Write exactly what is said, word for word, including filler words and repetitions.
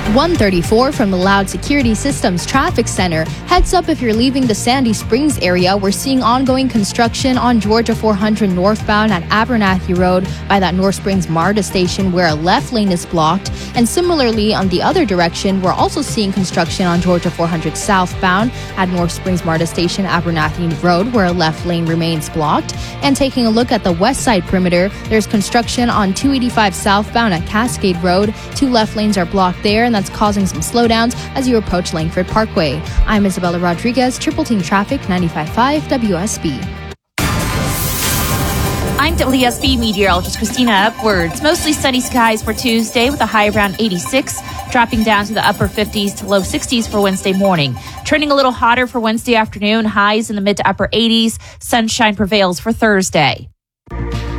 one thirty-four from the Loud Security Systems Traffic Center. Heads up if you're leaving the Sandy Springs area. We're seeing ongoing construction on Georgia four hundred northbound at Abernathy Road by that North Springs MARTA station where a left lane is blocked. And similarly, on the other direction, we're also seeing construction on Georgia four hundred southbound at North Springs MARTA station, Abernathy Road, where a left lane remains blocked. And taking a look at the west side perimeter, there's construction on two eighty-five southbound at Cascade Road. Two left lanes are blocked there, and that's causing some slowdowns as you approach Langford Parkway. I'm Isabella Rodriguez, Triple Team Traffic, ninety-five point five W S B. I'm W S B meteorologist Christina Upwards. Mostly sunny skies for Tuesday with a high around eighty-six, dropping down to the upper fifties to low sixties for Wednesday morning. Trending a little hotter for Wednesday afternoon, highs in the mid to upper eighties. Sunshine prevails for Thursday.